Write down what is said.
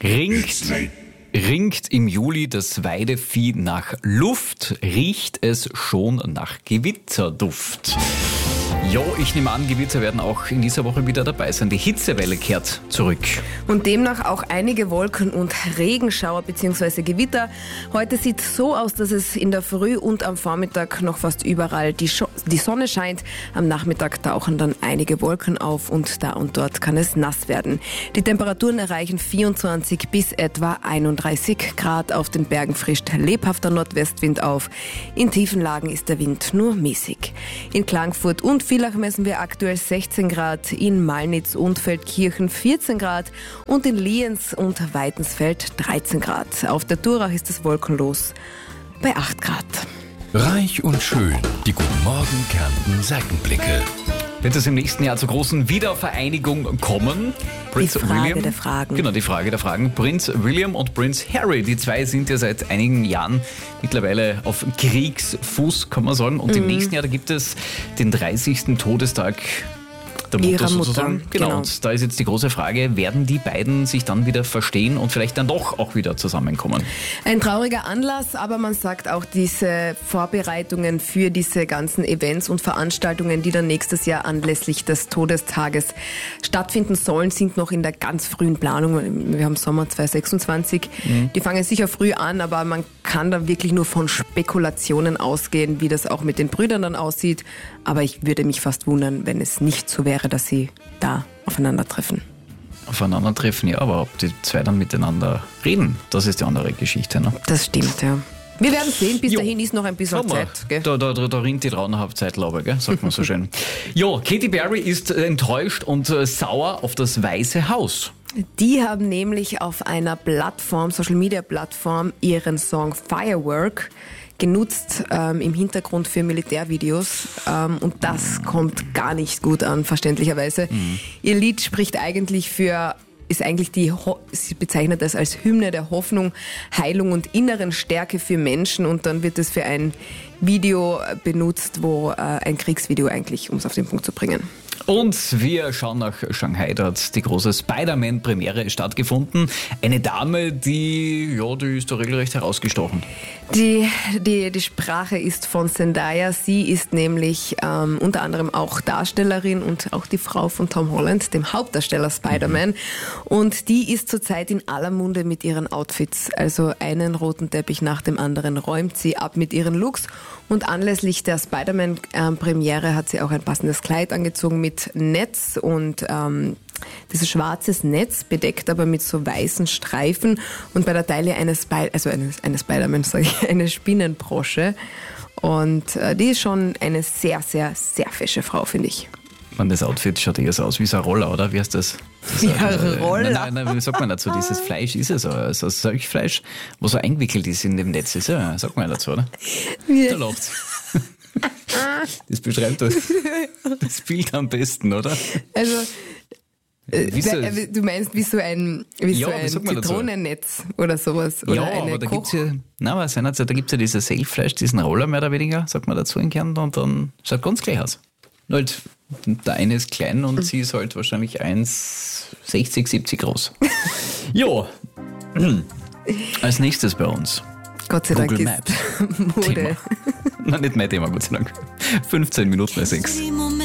Ringt im Juli das Weidevieh nach Luft, riecht es schon nach Gewitterduft. Jo, ich nehme an, Gewitter werden auch in dieser Woche wieder dabei sein. Die Hitzewelle kehrt zurück. Und demnach auch einige Wolken- und Regenschauer bzw. Gewitter. Heute sieht es so aus, dass es in der Früh und am Vormittag noch fast überall die Sonne scheint. Am Nachmittag tauchen dann einige Wolken auf und da und dort kann es nass werden. Die Temperaturen erreichen 24 bis etwa 31 Grad. Auf den Bergen frischt lebhafter Nordwestwind auf. In tiefen Lagen ist der Wind nur mäßig. In Klagenfurt und Villach messen wir aktuell 16 Grad, in Malnitz und Feldkirchen 14 Grad und in Lienz und Weidensfeld 13 Grad. Auf der Durach ist es wolkenlos bei 8 Grad. Reich und schön, die Guten Morgen Kärnten Seitenblicke. Wird es im nächsten Jahr zur großen Wiedervereinigung kommen? Die Frage der Fragen. Genau, die Frage der Fragen. Prinz William und Prinz Harry, die zwei sind ja seit einigen Jahren mittlerweile auf Kriegsfuß, kann man sagen. Und im nächsten Jahr, da gibt es den 30. Todestag der Mutter Ihrer sozusagen. Mutter, Genau. Und da ist jetzt die große Frage, werden die beiden sich dann wieder verstehen und vielleicht dann doch auch wieder zusammenkommen? Ein trauriger Anlass, aber man sagt auch, diese Vorbereitungen für diese ganzen Events und Veranstaltungen, die dann nächstes Jahr anlässlich des Todestages stattfinden sollen, sind noch in der ganz frühen Planung. Wir haben Sommer 2026. Die fangen sicher früh an, aber man kann da wirklich nur von Spekulationen ausgehen, wie das auch mit den Brüdern dann aussieht. Aber ich würde mich fast wundern, wenn es nicht so wäre, dass sie da aufeinandertreffen. Aufeinandertreffen, ja, aber ob die zwei dann miteinander reden, das ist die andere Geschichte. Ne? Das stimmt, ja. Wir werden sehen, bis dahin ist noch ein bisschen Zeit. Gell? Da rinnt die Traunhalbzeit, glaube ich, gell? Sagt man so schön. Ja, Katy Perry ist enttäuscht und sauer auf das Weiße Haus. Die haben nämlich auf einer Plattform, Social-Media-Plattform, ihren Song Firework genutzt im Hintergrund für Militärvideos und das kommt gar nicht gut an, verständlicherweise. Ihr Lied spricht eigentlich sie bezeichnet das als Hymne der Hoffnung, Heilung und inneren Stärke für Menschen und dann wird es für ein Video benutzt, ein Kriegsvideo eigentlich, um es auf den Punkt zu bringen. Und wir schauen nach Shanghai, da hat die große Spider-Man-Premiere stattgefunden. Eine Dame, die ist da regelrecht herausgestochen. Die Sprache ist von Zendaya. Sie ist nämlich unter anderem auch Darstellerin und auch die Frau von Tom Holland, dem Hauptdarsteller Spider-Man. Und die ist zurzeit in aller Munde mit ihren Outfits. Also einen roten Teppich nach dem anderen räumt sie ab mit ihren Looks. Und anlässlich der Spider-Man-Premiere hat sie auch ein passendes Kleid angezogen mit Netz und dieses schwarzes Netz bedeckt aber mit so weißen Streifen und bei der Taille eine Spider-Man, eine Spinnenbrosche. Und die ist schon eine sehr, sehr, sehr fesche Frau, finde ich. Man, das Outfit schaut eher so aus wie so ein Roller, oder? Wie heißt das? Roller? Nein, wie sagt man dazu? Dieses Fleisch ist ja so ein Söchfleisch, wo so eingewickelt ist in dem Netz. Ist ja, sagt man ja dazu, oder? Da lacht's. Das beschreibt das Bild am besten, oder? Also, du meinst wie so ein Zitronennetz oder sowas? Oder ja, aber da gibt es da gibt's ja dieses Selchfleisch, diesen Roller mehr oder weniger, sagt man dazu in Kärnten, und dann schaut ganz gleich aus. Nur halt, der eine ist klein und sie ist halt wahrscheinlich 1,60, 70 groß. Ja, als nächstes bei uns. Gott sei Dank Google ist Maps. Mode. Nein, nicht mein Thema, Gott sei Dank. 15 Minuten nach 6.